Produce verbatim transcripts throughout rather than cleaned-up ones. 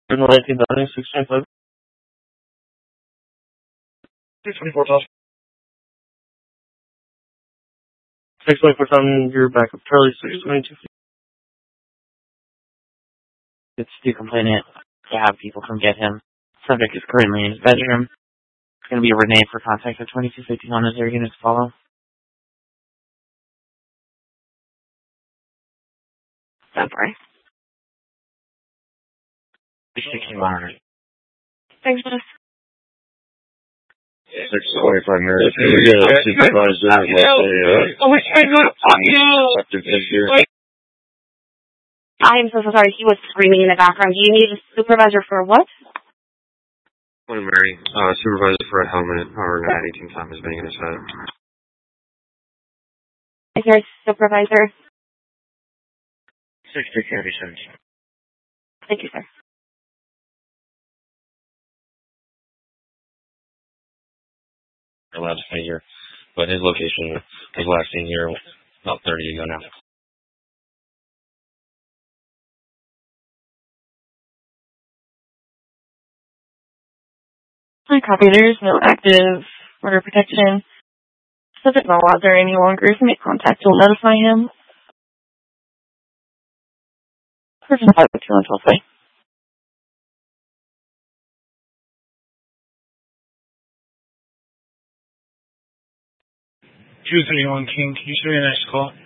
Criminal nineteen building, six twenty-five. six twenty-four thousand. six twenty-four thousand, you're back up. Charlie, six twenty-two. It's the complainant to have people come get him. Subject is currently in his bedroom. It's going to be a Renee for contact at twenty-two fifty-one. Is there units to follow? That's right. sixteen monitored. Thanks, Miss. six twenty-five minutes. Yeah, supervisor. Oh my God! I am so, so sorry. He was screaming in the background. Do you need a supervisor for what? Morning, Mary. Uh, supervisor for a helmet or an eighteen time is being in his head. Is there a supervisor? sixty Candy Sense. Thank you, sir. Allowed to stay here, but his location was last seen here about thirty ago now. Hi, copy. There's no active order protection. Subject not allowed there any longer. If you make contact, you'll notify him. Person five two one twelve way. two thirty-one King, can you send me the next call?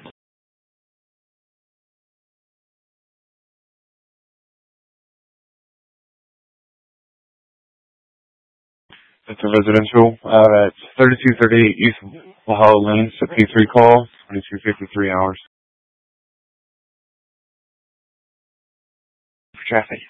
It's a residential uh, at thirty-two thirty-eight East Valhalla Lane. It's a P three call, twenty-two fifty-three hours. For traffic.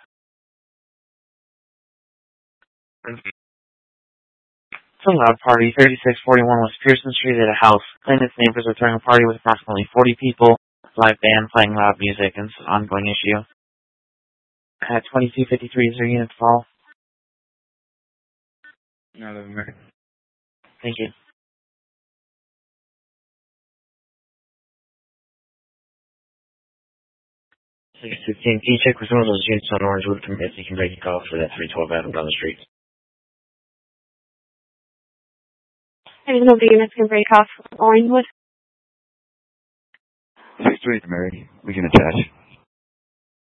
It's a loud party. thirty-six forty-one West Pearson Street at a house. Claimant's neighbors are throwing a party with approximately forty people. Live band playing loud music and it's an ongoing issue. At twenty-two fifty-three, is there unit to fall? No, that Mary. Thank you. six fifteen, can you check with some of those units on Orangewood if you can break a call for that three twelve Adam down the street? There's no units can break off Orangewood. six three, Mary. We can attach.